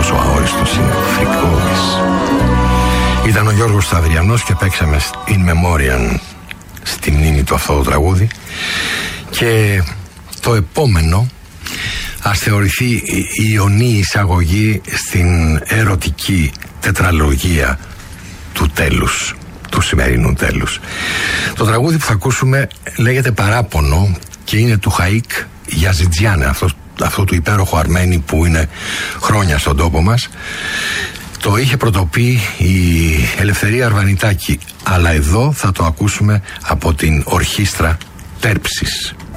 τόσο αόριστος είναι, φρικώδης. Ήταν ο Γιώργος Σταυριανός και παίξαμε in memoriam στη μνήμη του αυτό το τραγούδι. Και το επόμενο ας θεωρηθεί η ιονή εισαγωγή στην ερωτική τετραλογία του τέλους, του σημερινού τέλους. Το τραγούδι που θα ακούσουμε λέγεται Παράπονο και είναι του Χαΐκ Γιαζιτζιάνε, αυτό του υπέροχου Αρμένη που είναι χρόνια στον τόπο μας. Το είχε πρωτοπεί η Ελευθερία Αρβανιτάκη, αλλά εδώ θα το ακούσουμε από την ορχήστρα Τέρψης.